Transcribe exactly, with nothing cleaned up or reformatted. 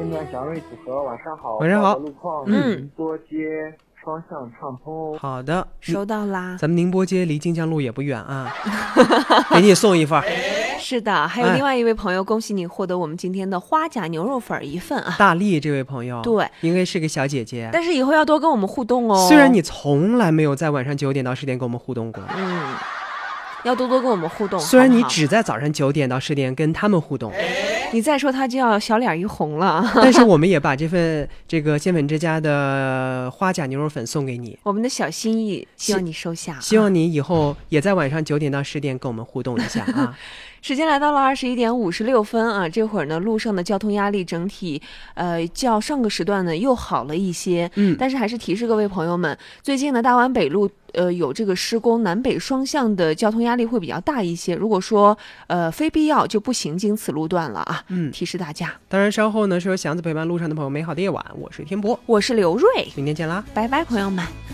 春暖小瑞组合，晚上好。 晚上好。 路况， 嗯， 宁波街双向畅通哦。 好的， 收到啦。 咱们宁波街离金江路也不远啊，给你送一份。 是的，还有另外一位朋友，恭喜你获得我们今天的花甲牛肉粉一份啊。 大力这位朋友， 对， 应该是个小姐姐， 但是以后要多跟我们互动哦。 虽然你从来没有在晚上九点到十点跟我们互动过， 嗯，要多多跟我们互动。 虽然你好不好只在早上九点到十点跟他们互动， 你再说他就要小脸一红了。 但是我们也把这份这个鲜粉之家的花甲牛肉粉送给你， 我们的小心意，希望你收下。 希望你以后也在晚上九点到十点跟我们互动一下啊。 时间来到了二十一点五十六分啊，这会儿呢，路上的交通压力整体，呃，较上个时段呢又好了一些。 嗯， 但是还是提示各位朋友们，最近呢，大湾北路呃有这个施工，南北双向的交通压力会比较大一些。如果说呃非必要就不行经此路段了啊。 嗯， 提示大家。 当然，稍后呢是由祥子陪伴路上的朋友，美好的夜晚，我是天博， 我是刘瑞， 明天见啦， 拜拜，朋友们。